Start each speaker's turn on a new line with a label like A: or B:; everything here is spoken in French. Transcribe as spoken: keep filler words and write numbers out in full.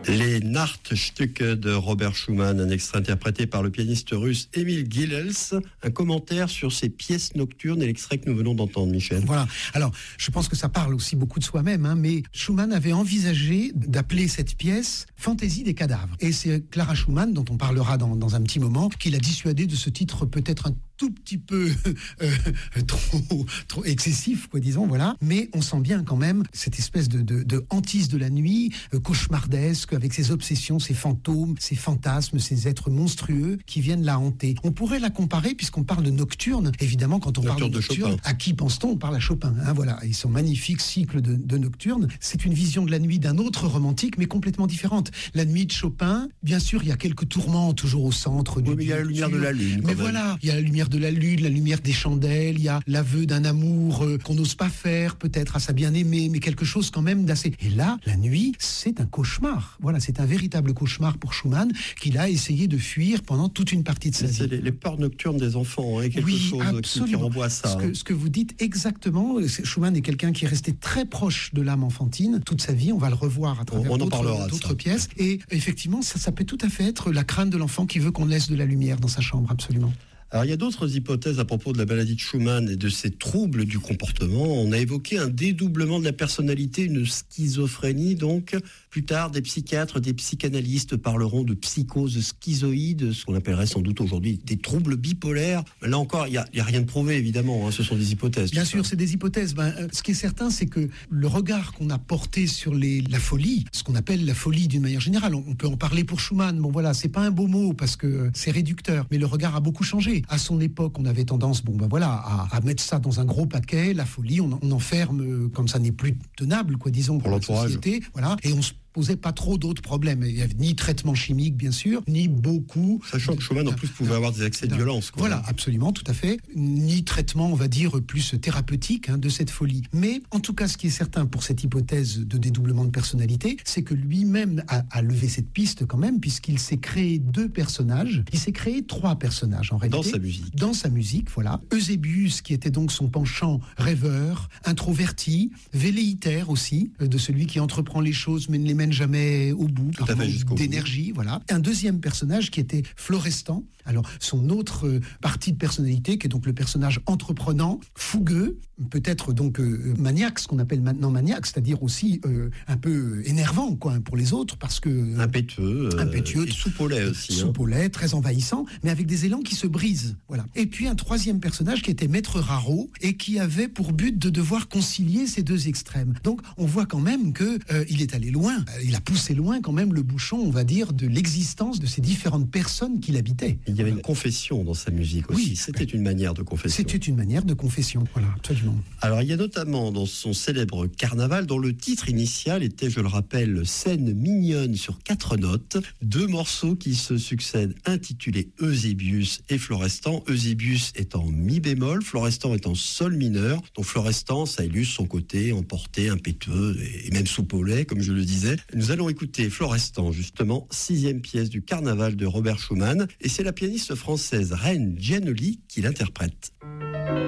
A: Les Nachtstücke de Robert Schumann, un extrait interprété par le pianiste russe Emil Gilels. Un commentaire sur ces pièces nocturnes et l'extrait que nous venons d'entendre, Michel.
B: Voilà. Alors, je pense que ça parle aussi beaucoup de soi-même, hein, mais Schumann avait envisagé d'appeler cette pièce Fantaisie des cadavres. Et c'est Clara Schumann, dont on parlera dans, dans un petit moment, qui l'a dissuadé de ce titre peut-être un tout petit peu euh, trop, trop excessif, quoi, disons, voilà. Mais on sent bien quand même cette espèce de, de, de hantise de la nuit, euh, cauchemardesque, avec ses obsessions, ses fantômes, ses fantasmes, ces êtres monstrueux qui viennent la hanter. On pourrait la comparer, puisqu'on parle de nocturne, évidemment, quand on
A: Nocturne
B: parle de,
A: de
B: nocturne,
A: Chopin.
B: à qui pense-t-on? On parle à Chopin, hein, voilà. Et son magnifique cycle de, de nocturne, c'est une vision de la nuit d'un autre romantique, mais complètement différente. La nuit de Chopin, bien sûr, il y a quelques tourments toujours au centre.
A: Oui, mais il y a la lumière de la lune.
B: Mais voilà, il y a la lumière de la lune, la lumière des chandelles, il y a l'aveu d'un amour euh, qu'on n'ose pas faire, peut-être à sa bien-aimée, mais quelque chose quand même d'assez... Et là, la nuit, c'est un cauchemar. Voilà, c'est un véritable cauchemar pour Schumann, qu'il a essayé de fuir pendant toute une partie de sa
A: Mais
B: vie.
A: c'est les, les peurs nocturnes des enfants, hein, quelque
B: Oui,
A: chose qui, qui renvoie à ça.
B: Ce que,
A: hein.
B: ce que vous dites exactement, Schumann est quelqu'un qui est resté très proche de l'âme enfantine toute sa vie. On va le revoir à travers
A: On- on en
B: d'autres,
A: parlera de
B: d'autres
A: ça.
B: pièces. Et effectivement, ça, ça peut tout à fait être la crainte de l'enfant qui veut qu'on laisse de la lumière dans sa chambre, absolument.
A: Alors, il y a d'autres hypothèses à propos de la maladie de Schumann et de ses troubles du comportement. On a évoqué un dédoublement de la personnalité, une schizophrénie. Donc, plus tard, des psychiatres, des psychanalystes parleront de psychose schizoïde, ce qu'on appellerait sans doute aujourd'hui des troubles bipolaires. Là encore, il n'y a, il y a rien de prouvé, évidemment. Hein, ce sont des hypothèses.
B: Bien
A: tout
B: sûr,
A: ça.
B: c'est des hypothèses. Ben, euh, ce qui est certain, c'est que le regard qu'on a porté sur les, la folie, ce qu'on appelle la folie d'une manière générale, on, on peut en parler pour Schumann. Bon, voilà, c'est pas un beau mot parce que c'est réducteur, mais le regard a beaucoup changé. À son époque, on avait tendance, bon ben voilà, à, à mettre ça dans un gros paquet, la folie, on, on enferme euh, quand ça n'est plus tenable, quoi, disons, pour,
A: Pour
B: la
A: l'entourage.
B: société, voilà, et on se posait pas trop d'autres problèmes. Il y avait ni traitement chimique, bien sûr, ni beaucoup.
A: Sachant que Schumann, en plus, pouvait avoir des accès de violence. Quoi.
B: Voilà, absolument, tout à fait. Ni traitement, on va dire, plus thérapeutique hein, de cette folie. Mais en tout cas, ce qui est certain pour cette hypothèse de dédoublement de personnalité, c'est que lui-même a, a levé cette piste quand même, puisqu'il s'est créé deux personnages. Il s'est créé trois personnages en réalité.
A: Dans sa musique.
B: Dans sa musique, voilà. Eusébius, qui était donc son penchant rêveur, introverti, velléitaire aussi, euh, de celui qui entreprend les choses mais ne les mène jamais au bout,
A: Tout à
B: par
A: fait,
B: manque
A: jusqu'au bout.
B: d'énergie, voilà. Un deuxième personnage qui était Florestan. Alors, son autre euh, partie de personnalité, qui est donc le personnage entreprenant, fougueux, peut-être donc euh, maniaque, ce qu'on appelle maintenant maniaque, c'est-à-dire aussi euh, un peu énervant, quoi, hein, pour les autres, parce que...
A: Impétueux. Euh,
B: Impétueux,
A: et soupe au lait aussi. hein.
B: Soupe au lait, très envahissant, mais avec des élans qui se brisent. Voilà. Et puis un troisième personnage qui était Maître Raro et qui avait pour but de devoir concilier ces deux extrêmes. Donc on voit quand même que euh, il est allé loin. Euh, Il a poussé loin quand même le bouchon, on va dire, de l'existence de ces différentes personnes qui l'habitaient.
A: Il y avait une confession dans sa musique aussi.
B: Oui.
A: C'était une manière de confession.
B: C'était une manière de confession. Voilà, absolument.
A: Alors, il y a notamment dans son célèbre Carnaval, dont le titre initial était, je le rappelle, Scène mignonne sur quatre notes, deux morceaux qui se succèdent intitulés Eusébius et Florestan. Eusébius est en mi bémol, Florestan est en sol mineur. Donc Florestan, ça illustre son côté emporté, impétueux et même soupe au lait, comme je le disais. Nous allons écouter Florestan, justement, sixième pièce du Carnaval de Robert Schumann, et c'est la pianiste française Reine Giannoli qui l'interprète.